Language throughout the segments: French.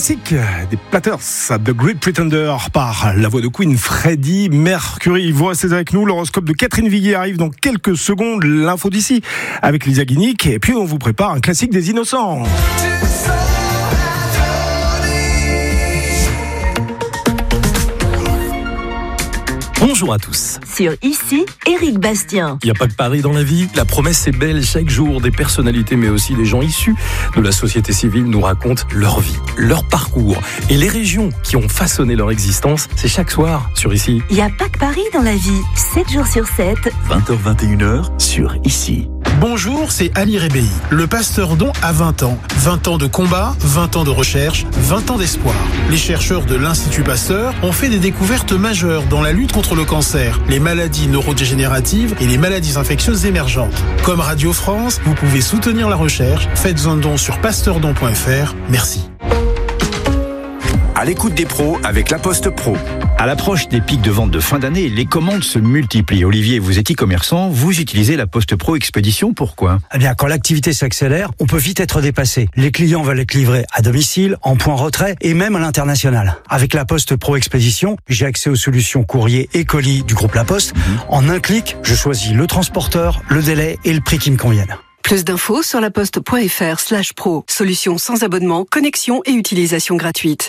classique des Platters, The Great Pretender, par la voix de Queen, Freddie Mercury. Vous restez avec nous, l'horoscope de Catherine Viguier arrive dans quelques secondes, l'info d'ici avec Lisa Guinic, et puis on vous prépare un classique des Innocents. Bonjour à tous. Sur Ici, Éric Bastien. Il n'y a pas que Paris dans la vie. La promesse est belle. Chaque jour, des personnalités, mais aussi des gens issus de la société civile nous racontent leur vie, leur parcours et les régions qui ont façonné leur existence. C'est chaque soir sur Ici. Il n'y a pas que Paris dans la vie. 7 jours sur 7. 20h-21h sur Ici. Bonjour, c'est Ali Rebéi. Le pasteur Don a 20 ans. 20 ans de combat, 20 ans de recherche, 20 ans d'espoir. Les chercheurs de l'Institut Pasteur ont fait des découvertes majeures dans la lutte contre le cancer, les maladies neurodégénératives et les maladies infectieuses émergentes. Comme Radio France, vous pouvez soutenir la recherche. Faites un don sur pasteurdon.fr. Merci. À l'écoute des pros avec La Poste Pro. À l'approche des pics de vente de fin d'année, les commandes se multiplient. Olivier, vous êtes e-commerçant, vous utilisez La Poste Pro Expédition, pourquoi ? Eh bien, quand l'activité s'accélère, on peut vite être dépassé. Les clients veulent être livrés à domicile, en point retrait et même à l'international. Avec La Poste Pro Expédition, j'ai accès aux solutions courrier et colis du groupe La Poste. En un clic, je choisis le transporteur, le délai et le prix qui me conviennent. Plus d'infos sur laposte.fr/pro. Solution sans abonnement, connexion et utilisation gratuite.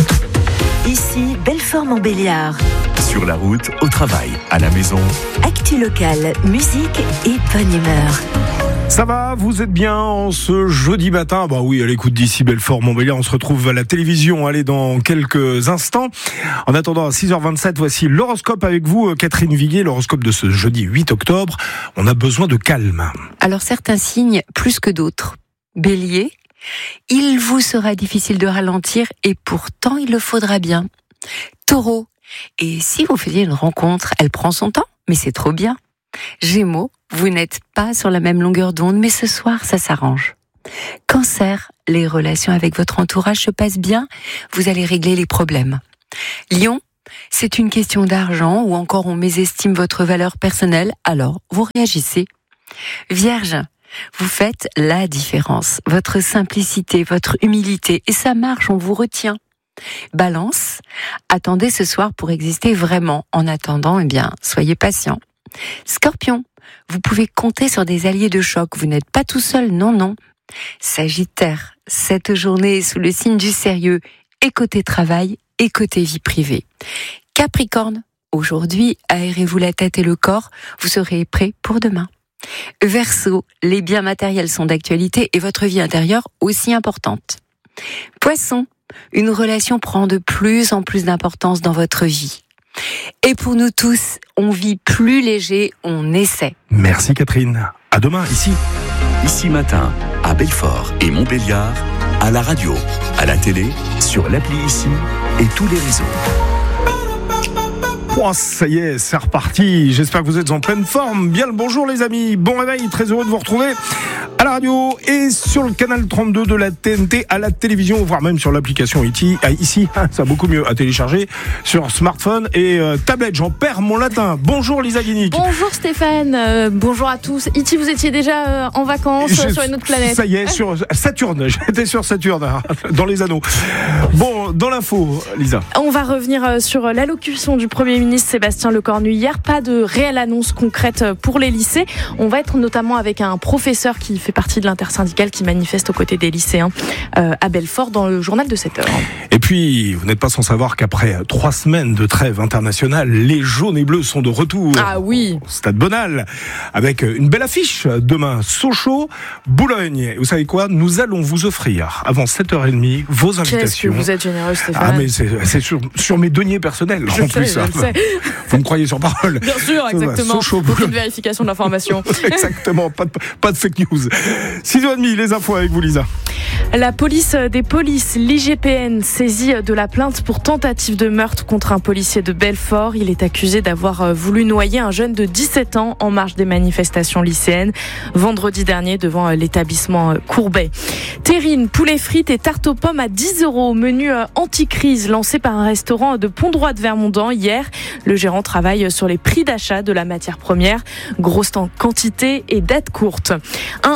Ici, Belfort-Montbéliard. Sur la route, au travail, à la maison. Actu locale, musique et bonne humeur. Ça va, vous êtes bien en ce jeudi matin? Bah oui, à l'écoute d'ici Belfort-Montbéliard, on se retrouve à la télévision, allez, dans quelques instants. En attendant, à 6h27, voici l'horoscope avec vous, Catherine Viguier, l'horoscope de ce jeudi 8 octobre. On a besoin de calme. Alors certains signes plus que d'autres. Bélier, il vous sera difficile de ralentir et pourtant il le faudra bien. Taureau, et si vous faisiez une rencontre, elle prend son temps, mais c'est trop bien. Gémeaux, vous n'êtes pas sur la même longueur d'onde, mais ce soir, ça s'arrange. Cancer, les relations avec votre entourage se passent bien, vous allez régler les problèmes. Lion, c'est une question d'argent ou encore on mésestime votre valeur personnelle, alors vous réagissez. Vierge, vous faites la différence, votre simplicité, votre humilité, et ça marche, on vous retient. Balance, attendez ce soir pour exister vraiment. En attendant, soyez patient. Scorpion, vous pouvez compter sur des alliés de choc, vous n'êtes pas tout seul, non. Sagittaire, cette journée est sous le signe du sérieux, et côté travail, et côté vie privée. Capricorne, aujourd'hui, aérez-vous la tête et le corps, vous serez prêt pour demain. Verseau, les biens matériels sont d'actualité et votre vie intérieure aussi importante. Poisson, une relation prend de plus en plus d'importance dans votre vie. Et pour nous tous, on vit plus léger, on essaie. Merci Catherine. À demain, ici. Ici matin, à Belfort et Montbéliard, à la radio, à la télé, sur l'appli Ici et tous les réseaux. Oh, ça y est, c'est reparti. J'espère que vous êtes en pleine forme. Bien le bonjour les amis. Bon réveil, très heureux de vous retrouver à la radio et sur le canal 32 de la TNT, à la télévision, voire même sur l'application Ici, ça beaucoup mieux à télécharger sur smartphone et tablette. J'en perds mon latin. Bonjour Lisa Guinic. Bonjour Stéphane, bonjour à tous. Iti, vous étiez déjà en vacances sur une autre planète. Ça y est, sur Saturne. J'étais sur Saturne, dans les anneaux. Bon, dans l'info, Lisa. On va revenir sur l'allocution du Premier ministre Sébastien Lecornu hier. Pas de réelle annonce concrète pour les lycées. On va être notamment avec un professeur qui fait partie de l'intersyndicale qui manifeste aux côtés des lycéens à Belfort dans le journal de 7h. Et puis, vous n'êtes pas sans savoir qu'après 3 semaines de trêve internationale, les jaunes et bleus sont de retour. Ah oui. Au Stade Bonal, avec une belle affiche demain, Sochaux, Boulogne. Et vous savez quoi ? Nous allons vous offrir, avant 7h30, vos invitations. Qu'est-ce que vous êtes généreux, Stéphane. Ah mais c'est sur mes deniers personnels, en plus. Je le sais. Vous me croyez sur parole. Bien sûr, exactement. Sochaux, Aucune vérification de l'information. Exactement, pas de fake news. 6h30, les infos avec vous, Lisa. La police des polices, l'IGPN, saisit de la plainte pour tentative de meurtre contre un policier de Belfort. Il est accusé d'avoir voulu noyer un jeune de 17 ans en marge des manifestations lycéennes vendredi dernier devant l'établissement Courbet. Terrine, poulet frites et tarte aux pommes à 10 €, menu anti-crise lancé par un restaurant de Pont-Droit de Vermondans hier. Le gérant travaille sur les prix d'achat de la matière première, grosse en quantité et date courte. Un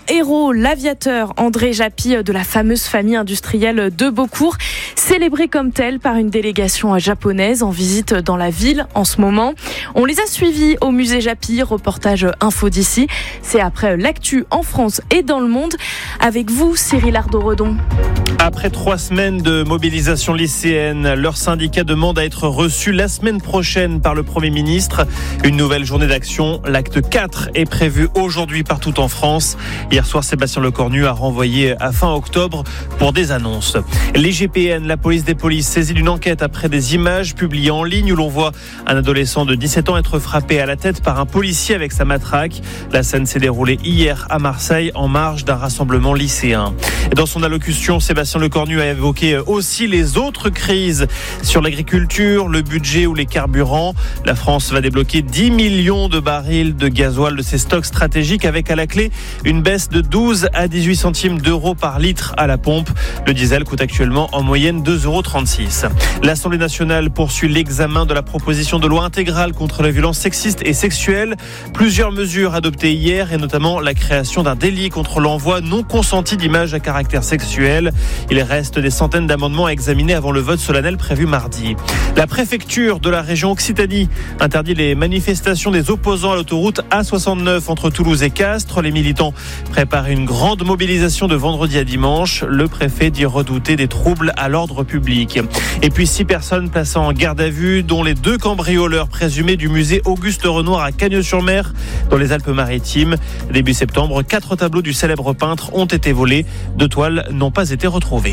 héros, l'aviateur André Japy de la fameuse famille industrielle de Beaucourt, célébré comme tel par une délégation japonaise en visite dans la ville en ce moment. On les a suivis au musée Japy, reportage info d'ici. C'est après l'actu en France et dans le monde. Avec vous, Cyril Ardo-Redon. Après 3 semaines de mobilisation lycéenne, leur syndicat demande à être reçu la semaine prochaine par le Premier ministre. Une nouvelle journée d'action, l'acte 4, est prévu aujourd'hui partout en France. Hier soir, Sébastien Lecornu a renvoyé à fin octobre pour des annonces. L'IGPN, la police des polices, saisit d'une enquête après des images publiées en ligne où l'on voit un adolescent de 17 ans être frappé à la tête par un policier avec sa matraque. La scène s'est déroulée hier à Marseille en marge d'un rassemblement lycéen. Dans son allocution, Sébastien Lecornu a évoqué aussi les autres crises sur l'agriculture, le budget ou les carburants. La France va débloquer 10 millions de barils de gasoil de ses stocks stratégiques avec à la clé une baisse de 12 à 18 centimes d'euros par litre à la pompe. Le diesel coûte actuellement en moyenne 2,36 €. L'Assemblée nationale poursuit l'examen de la proposition de loi intégrale contre la violence sexiste et sexuelle. Plusieurs mesures adoptées hier et notamment la création d'un délit contre l'envoi non consenti d'images à caractère sexuel. Il reste des centaines d'amendements à examiner avant le vote solennel prévu mardi. La préfecture de la région Occitanie interdit les manifestations des opposants à l'autoroute A69 entre Toulouse et Castres. Les militants préparent une grande mobilisation de vendredi à dimanche. Le préfet dit redouter des troubles à l'ordre public. Et puis 6 personnes placées en garde à vue, dont les 2 cambrioleurs présumés du musée Auguste Renoir à Cagnes-sur-Mer, dans les Alpes-Maritimes. Début septembre, 4 tableaux du célèbre peintre ont été volés. 2 toiles n'ont pas été retrouvées.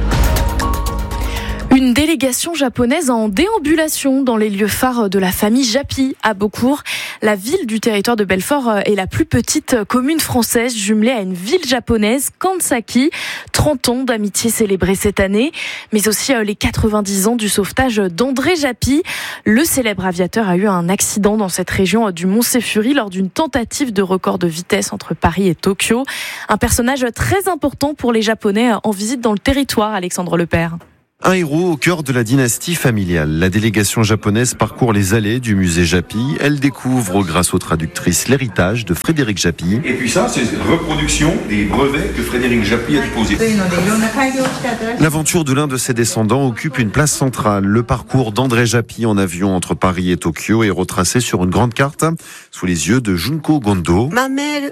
Une délégation japonaise en déambulation dans les lieux phares de la famille Japy à Beaucourt. La ville du territoire de Belfort est la plus petite commune française jumelée à une ville japonaise, Kansaki. 30 ans d'amitié célébrés cette année, mais aussi les 90 ans du sauvetage d'André Japy. Le célèbre aviateur a eu un accident dans cette région du Mont-Séfuri lors d'une tentative de record de vitesse entre Paris et Tokyo. Un personnage très important pour les Japonais en visite dans le territoire, Alexandre Lepère. Un héros au cœur de la dynastie familiale. La délégation japonaise parcourt les allées du musée Japy. Elle découvre, grâce aux traductrices, l'héritage de Frédéric Japy. Et puis ça, c'est une reproduction des brevets que Frédéric Japy a déposés. L'aventure de l'un de ses descendants occupe une place centrale. Le parcours d'André Japy en avion entre Paris et Tokyo est retracé sur une grande carte sous les yeux de Junko Gondo. Ma mère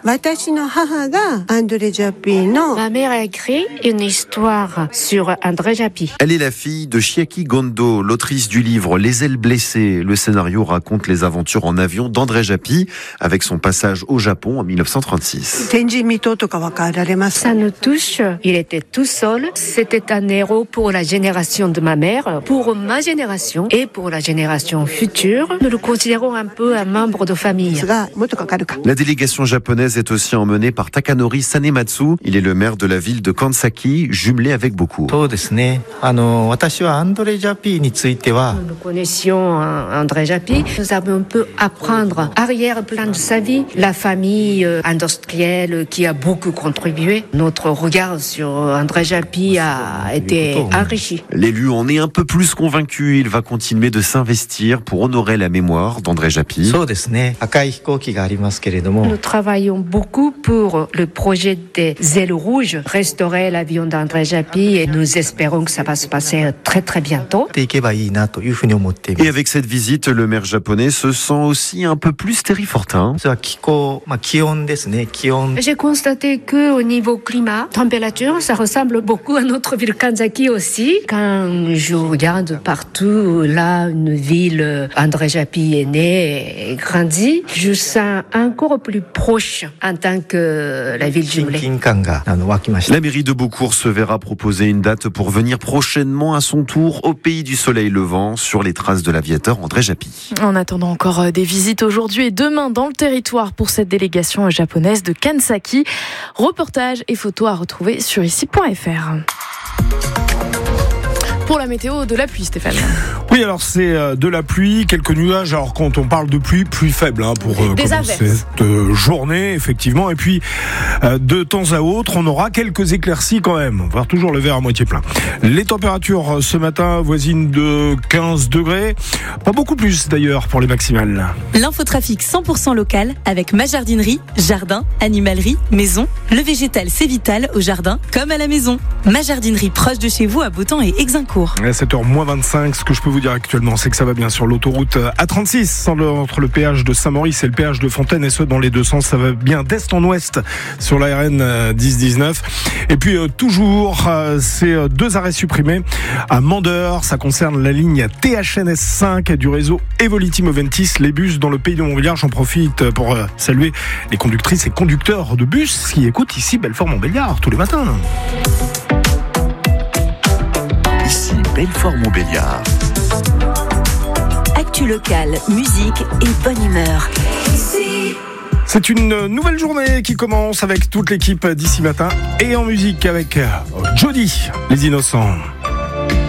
a écrit une histoire sur André Japy. Elle est la fille de Chiaki Gondo, l'autrice du livre Les ailes blessées. Le scénario raconte les aventures en avion d'André Japy avec son passage au Japon en 1936. Ça nous touche. Il était tout seul. C'était un héros pour la génération de ma mère, pour ma génération et pour la génération future. Nous le considérons un peu un membre de famille. La délégation japonaise est aussi emmenée par Takanori Sanematsu. Il est le maire de la ville de Kansaki, jumelé avec Beaucourt. Nous connaissions André Japy. Nous avons un peu apprendre arrière-plan de sa vie, la famille industrielle qui a beaucoup contribué. Notre regard sur André Japy a été enrichi. L'élu en est un peu plus convaincu. Il va continuer de s'investir pour honorer la mémoire d'André Japy. Nous travaillons beaucoup pour le projet des ailes rouges, restaurer l'avion d'André Japy, et nous espérons que ça va se passer très très bientôt. Et avec cette visite, le maire japonais se sent aussi un peu plus terrifortin. J'ai constaté que au niveau climat, température, ça ressemble beaucoup à notre ville Kansaki aussi. Quand je regarde partout, là, une ville, André Japy est né et grandi, je sens encore plus proche en tant que la ville jumelée. La mairie de Beaucourt se verra proposer une date pour venir prochainement à son tour au pays du soleil levant sur les traces de l'aviateur André Japy. En attendant encore des visites aujourd'hui et demain dans le territoire pour cette délégation japonaise de Kansaki. Reportages et photos à retrouver sur ici.fr. Pour la météo, de la pluie, Stéphane. Oui, alors c'est de la pluie, quelques nuages. Alors quand on parle de pluie faible pour commencer cette journée, effectivement. Et puis de temps à autre, on aura quelques éclaircies quand même. On va voir toujours le verre à moitié plein. Les températures ce matin voisines de 15 degrés. Pas beaucoup plus d'ailleurs pour les maximales. L'infotrafic 100% local avec ma jardinerie, jardin, animalerie, maison. Le végétal, c'est vital au jardin comme à la maison. Ma jardinerie proche de chez vous à Beautemps et Exincourt. À 7h-25, ce que je peux vous dire actuellement, c'est que ça va bien sur l'autoroute A36 entre le péage de Saint-Maurice et le péage de Fontaine, et ce dans les deux sens. Ça va bien d'est en ouest sur la RN 1019. Et puis toujours ces 2 arrêts supprimés à Mandeur. Ça concerne la ligne THNS 5 du réseau Evoliti Moventis, les bus dans le pays de Montbéliard. J'en profite pour saluer les conductrices et conducteurs de bus qui écoutent ici Belfort-Montbéliard tous les matins. Ici Belfort-Montbéliard. Actu locale, musique et bonne humeur. C'est une nouvelle journée qui commence avec toute l'équipe d'ici matin et en musique avec Jody, les Innocents.